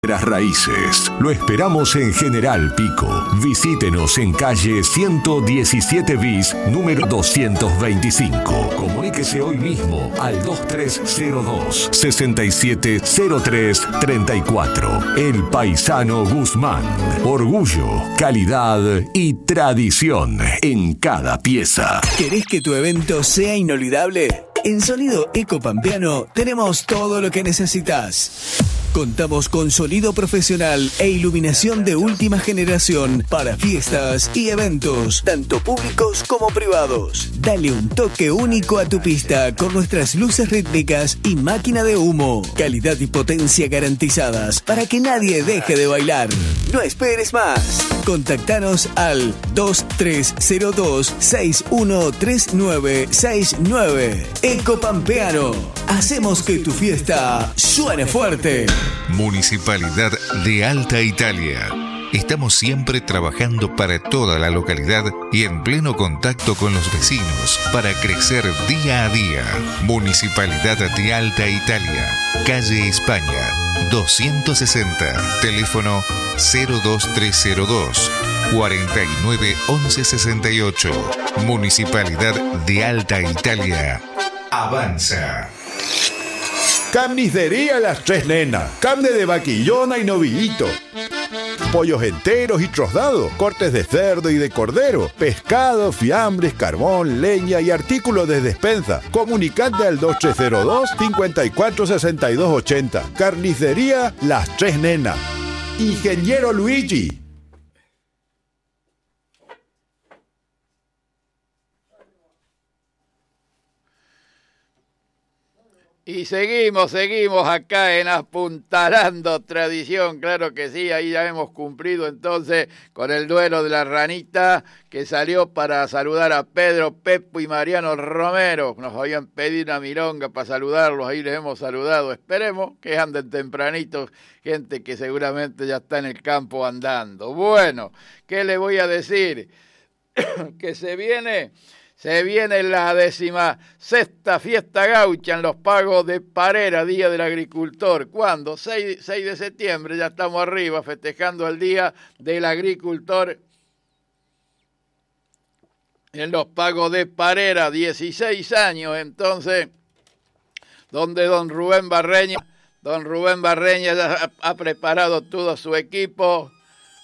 Las raíces. Lo esperamos en General Pico. Visítenos en calle 117 bis, número 225. Comuníquese hoy mismo al 2302-670334. El Paisano Guzmán. Orgullo, calidad y tradición en cada pieza. ¿Querés que tu evento sea inolvidable? En Sonido Eco Pampeano tenemos todo lo que necesitas. Contamos con sonido profesional e iluminación de última generación para fiestas y eventos, tanto públicos como privados. Dale un toque único a tu pista con nuestras luces rítmicas y máquina de humo. Calidad y potencia garantizadas para que nadie deje de bailar. No esperes más. Contactanos al 2302-613969. Eco Pampeano. Hacemos que tu fiesta suene fuerte. Municipalidad de Alta Italia. Estamos siempre trabajando para toda la localidad y en pleno contacto con los vecinos para crecer día a día. Municipalidad de Alta Italia, calle España, 260, teléfono 02302 49 11 68. Municipalidad de Alta Italia. Avanza. Carnicería Las Tres Nenas. Carne de vaquillona y novillito. Pollos enteros y trozados, cortes de cerdo y de cordero, pescado, fiambres, carbón, leña y artículos de despensa. Comunicate al 2302-546280. Carnicería Las Tres Nenas. Ingeniero Luigi. Y seguimos acá en Apuntalando Tradición, claro que sí, ahí ya hemos cumplido entonces con el duelo de la ranita que salió para saludar a Pedro, Pepo y Mariano Romero. Nos habían pedido una milonga para saludarlos, ahí les hemos saludado. Esperemos que anden tempranitos, gente que seguramente ya está en el campo andando. Bueno, ¿qué le voy a decir? Que se viene la 16ª fiesta gaucha en los Pagos de Parera, Día del Agricultor. ¿Cuándo? 6 de septiembre, ya estamos arriba festejando el Día del Agricultor en los Pagos de Parera, 16 años entonces, donde don Rubén Barreña ya ha preparado todo su equipo.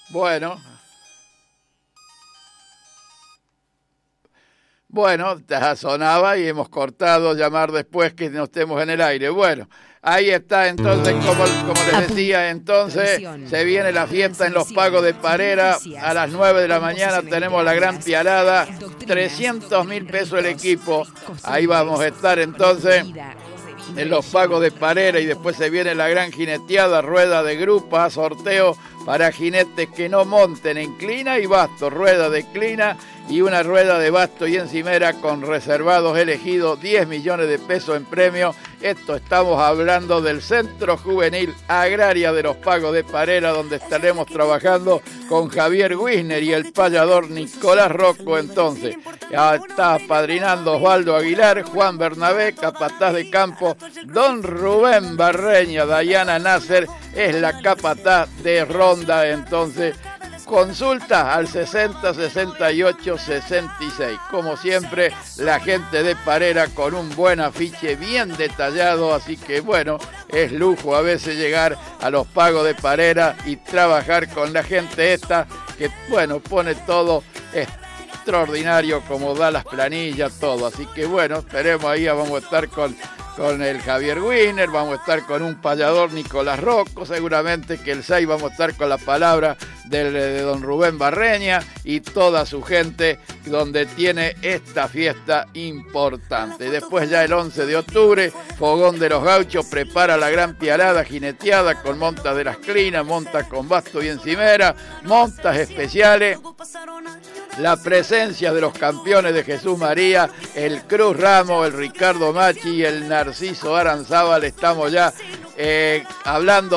Bueno, ya sonaba y hemos cortado llamar después que no estemos en el aire. Bueno, ahí está entonces, como les decía, entonces se viene la fiesta en los Pagos de Parera. A las 9 de la mañana tenemos la gran pialada, 300.000 pesos el equipo. Ahí vamos a estar entonces en los Pagos de Parera y después se viene la gran jineteada, rueda de grupa, sorteo para jinetes que no monten en clina y basto, rueda de clina y una rueda de basto y encimera con reservados elegidos, 10 millones de pesos en premio. Esto estamos hablando del Centro Juvenil Agraria de los Pagos de Parera, donde estaremos trabajando con Javier Wisner y el payador Nicolás Rocco. Entonces, ya está apadrinando Osvaldo Aguilar, Juan Bernabé, capataz de campo, don Rubén Barreña, Dayana Nasser es la capataz de ronda. Entonces, consulta al 60 68 66. Como siempre, la gente de Parera con un buen afiche bien detallado. Así que bueno, es lujo a veces llegar a los Pagos de Parera y trabajar con la gente esta que, bueno, pone todo extraordinario como da las planillas, todo. Así que bueno, esperemos ahí, vamos a estar con el Javier Wiener, vamos a estar con un payador Nicolás Rocco, seguramente que el 6 vamos a estar con la palabra de don Rubén Barreña y toda su gente donde tiene esta fiesta importante. Después ya el 11 de octubre, Fogón de los Gauchos prepara la gran pialada jineteada con montas de las clinas, montas con basto y encimera, montas especiales, la presencia de los campeones de Jesús María, el Cruz Ramos, el Ricardo Machi y el Narciso Aranzábal. Estamos ya hablando